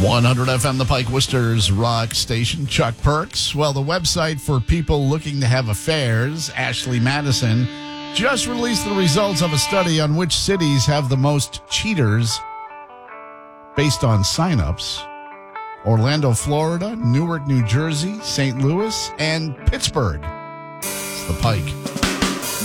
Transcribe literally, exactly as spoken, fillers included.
one hundred F M, the Pike Worcester's rock station. Chuck Perks. Well, the website for people looking to have affairs, Ashley Madison, just released the results of a study on which cities have the most cheaters based on signups. Orlando, Florida, Newark, New Jersey, Saint Louis, and Pittsburgh. It's the Pike.